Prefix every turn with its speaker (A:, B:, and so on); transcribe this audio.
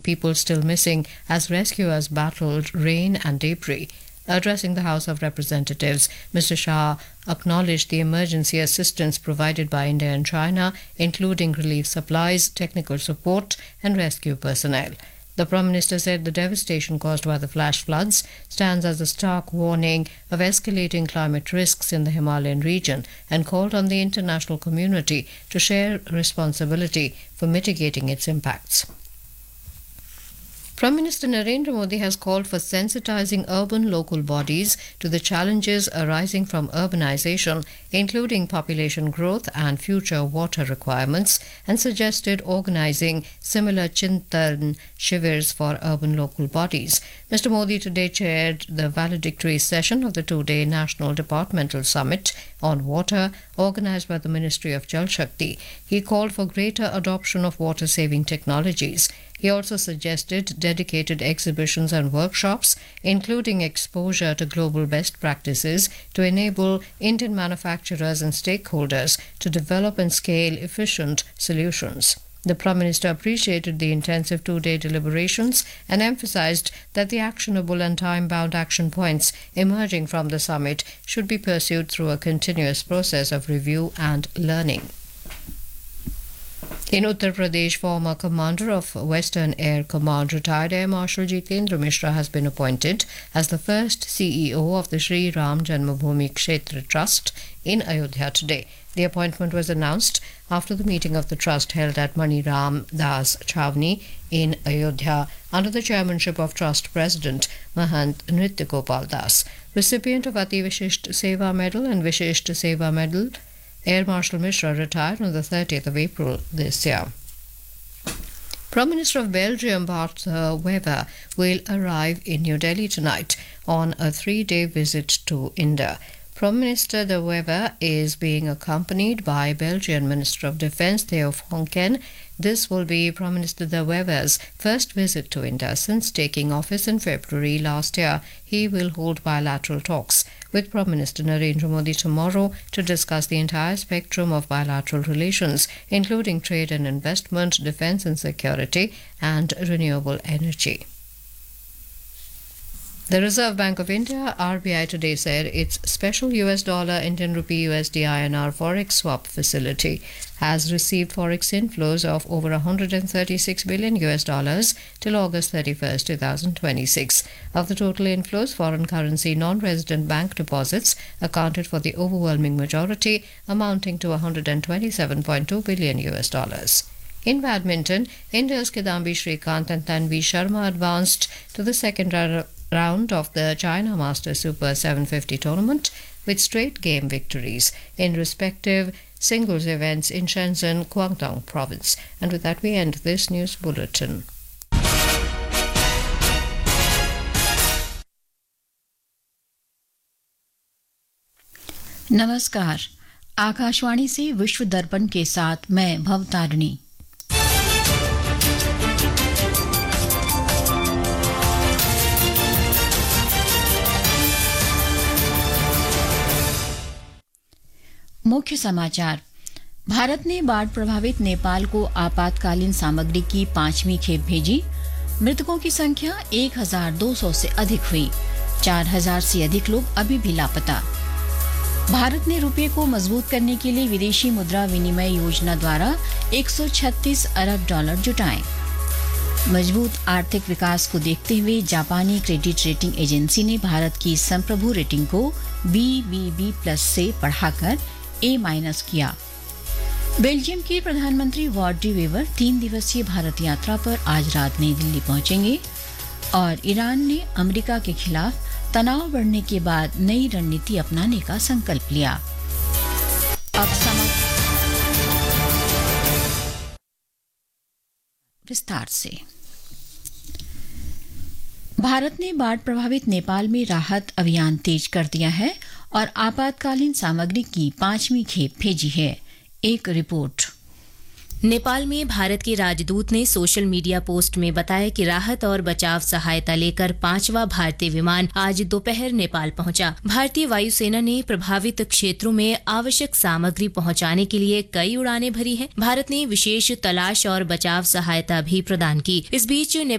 A: people still missing as rescuers battled rain and debris. Addressing the House of Representatives, Mr. Shah acknowledged the emergency assistance provided by India and China, including relief supplies, technical support, and rescue personnel. The Prime Minister said the devastation caused by the flash floods stands as a stark warning of escalating climate risks in the Himalayan region and called on the international community to share responsibility for mitigating its impacts. Prime Minister Narendra Modi has called for sensitizing urban local bodies to the challenges arising from urbanization, including population growth and future water requirements, and suggested organizing similar Chintan Shivers for urban local bodies. Mr. Modi today chaired the valedictory session of the two-day National Departmental Summit on Water, organized by the Ministry of Jal Shakti. He called for greater adoption of water-saving technologies. He also suggested dedicated exhibitions and workshops, including exposure to global best practices, to enable Indian manufacturers and stakeholders to develop and scale efficient solutions. The Prime Minister appreciated the intensive two-day deliberations and emphasized that the actionable and time-bound action points emerging from the summit should be pursued through a continuous process of review and learning. In Uttar Pradesh, former commander of Western Air Command, retired Air Marshal Jitendra Mishra, has been appointed as the first CEO of the Sri Ram Janmabhoomi Kshetra Trust in Ayodhya today. The appointment was announced after the meeting of the trust held at Mani Ram Das Chhavni in Ayodhya under the chairmanship of Trust President Mahant Nritya Gopal Das. Recipient of Ati Vishisht Seva Medal and Vishisht Seva Medal, Air Marshal Mishra retired on the 30th of April this year. Prime Minister of Belgium Bart Wever will arrive in New Delhi tonight on a 3-day visit to India. Prime Minister De Wever is being accompanied by Belgian Minister of Defence Theo Fonken. This will be Prime Minister De Wever's first visit to India since taking office in February last year. He will hold bilateral talks with Prime Minister Narendra Modi tomorrow to discuss the entire spectrum of bilateral relations, including trade and investment, defence and security, and renewable energy. The Reserve Bank of India, RBI, today said its special US dollar Indian rupee USD INR forex swap facility has received forex inflows of over $136 billion till August 31st, 2026. Of the total inflows, foreign currency non-resident bank deposits accounted for the overwhelming majority, amounting to $127.2 billion. In badminton, India's Kidambi Srikanth and Tanvi Sharma advanced to the second round of the China Masters Super 750 tournament with straight game victories in respective singles events in Shenzhen, Guangdong province. And with that we end this news bulletin.
B: नमस्कार, आकाशवाणी से विश्व दर्पण के साथ मैं भवतारिणी। मुख्य समाचार। भारत ने बाढ़ प्रभावित नेपाल को आपातकालीन सामग्री की 5वीं खेप भेजी। मृतकों की संख्या 1200 से अधिक हुई। 4000 से अधिक लोग अभी भी लापता। भारत ने रुपये को मजबूत करने के लिए विदेशी मुद्रा विनिमय योजना द्वारा 136 अरब डॉलर जुटाए। मजबूत आर्थिक विकास को देखते हुए जापानी क्रेडिट रेटिंग एजेंसी ने भारत की संप्रभु रेटिंग को BBB+ से बढ़ाकर A- किया। बेल्जियम के प्रधानमंत्री वॉर्ड डी वेवर 3 दिवसीय भारत यात्रा पर आज रात नई दिल्ली पहुंचेंगे। और ईरान ने अमेरिका के खिलाफ तनाव बढ़ने के बाद नई रणनीति अपनाने का संकल्प लिया। अब विस्तार से। भारत ने बाढ़ प्रभावित नेपाल में राहत अभियान तेज कर दिया है और आपातकालीन सामग्री की 5वीं खेप भेजी है। एक रिपोर्ट।
C: नेपाल में भारत के राजदूत ने सोशल मीडिया पोस्ट में बताया कि राहत और बचाव सहायता लेकर 5वां भारतीय विमान आज दोपहर नेपाल पहुंचा। भारतीय वायुसेना ने प्रभावित क्षेत्रों में आवश्यक सामग्री पहुंचाने के लिए कई उड़ानें भरी हैं। भारत ने विशेष तलाश और बचाव सहायता भी प्रदान की। इस बीच